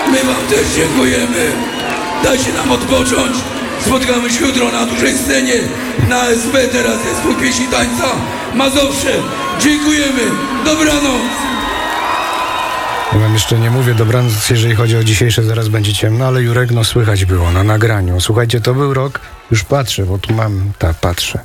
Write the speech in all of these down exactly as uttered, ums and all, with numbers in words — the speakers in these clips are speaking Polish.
My wam też dziękujemy. Dajcie nam odpocząć. Spotkamy się jutro na dużej scenie. Na S B teraz jest po pieśni tańca Mazowsze. Dziękujemy. Dobranoc. Ja wam jeszcze nie mówię dobranoc, jeżeli chodzi o dzisiejsze, zaraz będzie ciemno, ale Jurek, no słychać było na nagraniu. Słuchajcie, to był rok, już patrzę, bo tu mam, tak, patrzę.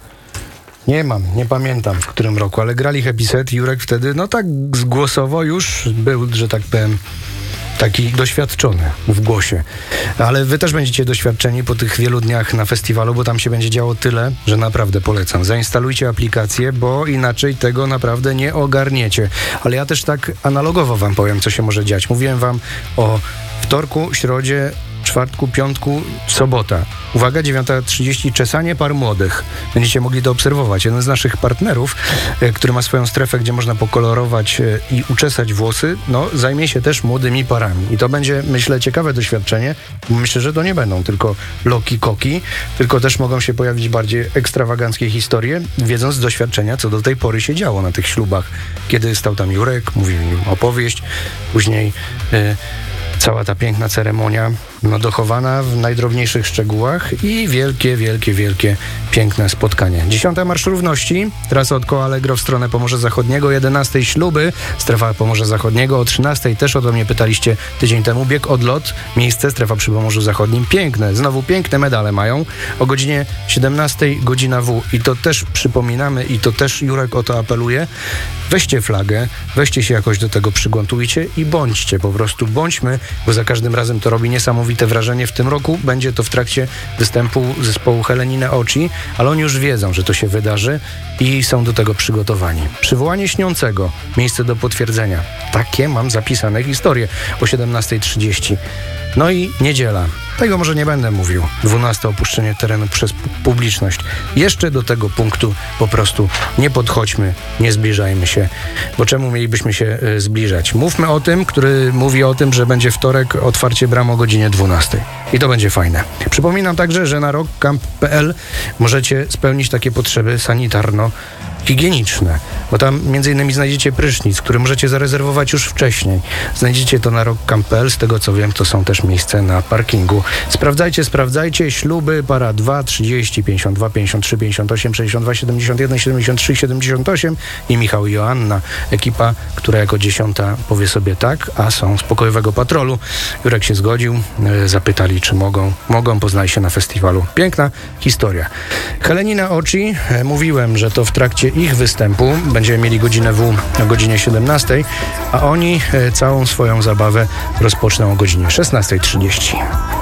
Nie mam, nie pamiętam w którym roku, ale grali Happy Set. Jurek wtedy, no tak głosowo już był, że tak powiem, taki doświadczony w głosie. Ale wy też będziecie doświadczeni po tych wielu dniach na festiwalu, bo tam się będzie działo tyle, że naprawdę polecam. Zainstalujcie aplikację, bo inaczej tego naprawdę nie ogarniecie. Ale ja też tak analogowo wam powiem, co się może dziać. Mówiłem wam o wtorku, środzie, czwartku, piątku, sobota. Uwaga, dziewiąta trzydzieści, czesanie par młodych. Będziecie mogli to obserwować. Jeden z naszych partnerów, e, który ma swoją strefę, gdzie można pokolorować e, i uczesać włosy, no zajmie się też młodymi parami. I to będzie, myślę, ciekawe doświadczenie. Myślę, że to nie będą tylko loki, koki, tylko też mogą się pojawić bardziej ekstrawaganckie historie, wiedząc z doświadczenia, co do tej pory się działo na tych ślubach. Kiedy stał tam Jurek, mówił im opowieść, później e, cała ta piękna ceremonia, no, dochowana w najdrobniejszych szczegółach i wielkie, wielkie, wielkie, piękne spotkanie. Dziesiąta Marsz Równości, trasa od Koła Allegro w stronę Pomorza Zachodniego, jedenastej śluby, strefa Pomorza Zachodniego, o trzynastej też o to mnie pytaliście tydzień temu, bieg odlot, miejsce, strefa przy Pomorzu Zachodnim, piękne, znowu piękne medale mają, o godzinie siedemnastej godzina W i to też przypominamy i to też Jurek o to apeluje, weźcie flagę, weźcie się jakoś do tego, przygotujcie i bądźcie, po prostu bądźmy, bo za każdym razem to robi niesamowite wrażenie. W tym roku będzie to w trakcie występu zespołu Helenine Oczy, ale oni już wiedzą, że to się wydarzy i są do tego przygotowani. Przywołanie śniącego, miejsce do potwierdzenia. Takie mam zapisane historie o siedemnastej trzydzieści. No i niedziela. Tego może nie będę mówił. dwunaste opuszczenie terenu przez publiczność. Jeszcze do tego punktu po prostu nie podchodźmy, nie zbliżajmy się. Bo czemu mielibyśmy się y, zbliżać? Mówmy o tym, który mówi o tym, że będzie wtorek, otwarcie bram o godzinie dwunastej. I to będzie fajne. Przypominam także, że na rockcamp kropka p l możecie spełnić takie potrzeby sanitarno higieniczne, bo tam między innymi znajdziecie prysznic, który możecie zarezerwować już wcześniej. Znajdziecie to na rockcamp kropka p l, z tego co wiem, to są też miejsca na parkingu. Sprawdzajcie, sprawdzajcie, śluby, para dwa, trzydzieści, pięćdziesiąt dwa, pięćdziesiąt trzy, pięćdziesiąt osiem, sześćdziesiąt dwa, siedemdziesiąt jeden, siedemdziesiąt trzy, siedemdziesiąt osiem i Michał i Joanna, ekipa, która jako dziesiąta powie sobie tak, a są z pokojowego patrolu. Jurek się zgodził, e, zapytali, czy mogą. Mogą, poznali się na festiwalu. Piękna historia. Helenine Oczy, e, mówiłem, że to w trakcie ich występu będziemy mieli godzinę W o godzinie siedemnastej, a oni e, całą swoją zabawę rozpoczną o godzinie szesnastej trzydzieści.